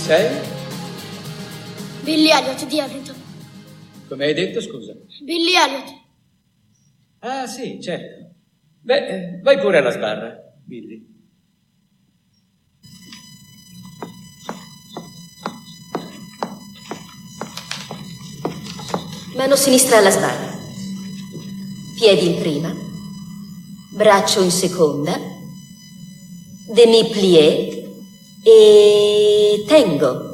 sei? Billy Elliot di Everton. Come hai detto, scusa? Billy Elliot. Ah, sì, certo. Beh, vai pure alla sbarra, Billy. Mano sinistra alla sbarra. Piedi in prima. Braccio in seconda. Demi-plié. E tengo.